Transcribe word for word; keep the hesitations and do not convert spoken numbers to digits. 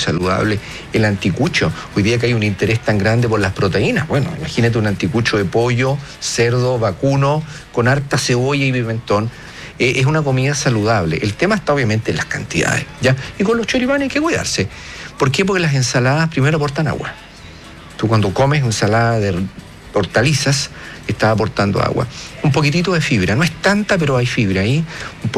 saludable. El anticucho, hoy día que hay un interés tan grande por las proteínas, bueno, imagínate un anticucho de pollo, cerdo, vacuno, con harta cebolla y pimentón. Eh, es una comida saludable. El tema está obviamente en las cantidades, ¿ya? Y con los choripanes hay que cuidarse. ¿Por qué? Porque las ensaladas primero aportan agua. Tú cuando comes ensalada de hortalizas, estás aportando agua. Un poquitito de fibra, no es tanta, pero hay fibra ahí. Un